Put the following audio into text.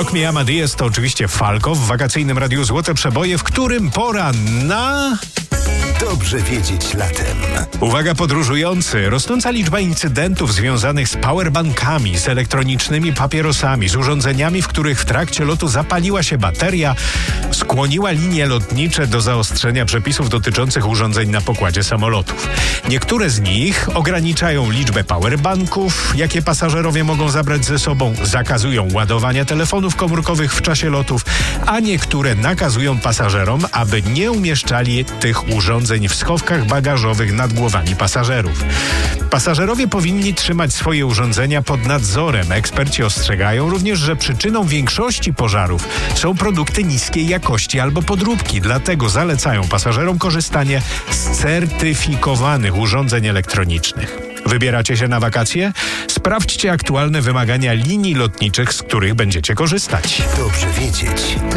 Rock Me Amadeus to oczywiście Falco w wakacyjnym Radiu Złote Przeboje, w którym pora na... Dobrze wiedzieć latem. Uwaga podróżujący, rosnąca liczba incydentów związanych z powerbankami, z elektronicznymi papierosami, z urządzeniami, w których w trakcie lotu zapaliła się bateria, skłoniła linie lotnicze do zaostrzenia przepisów dotyczących urządzeń na pokładzie samolotów. Niektóre z nich ograniczają liczbę powerbanków, jakie pasażerowie mogą zabrać ze sobą, zakazują ładowania telefonów komórkowych w czasie lotów, a niektóre nakazują pasażerom, aby nie umieszczali tych urządzeń w schowkach bagażowych nad głowami pasażerów. Pasażerowie powinni trzymać swoje urządzenia pod nadzorem. Eksperci ostrzegają również, że przyczyną większości pożarów są produkty niskiej jakości albo podróbki. Dlatego zalecają pasażerom korzystanie z certyfikowanych urządzeń elektronicznych. Wybieracie się na wakacje? Sprawdźcie aktualne wymagania linii lotniczych, z których będziecie korzystać. Dobrze wiedzieć.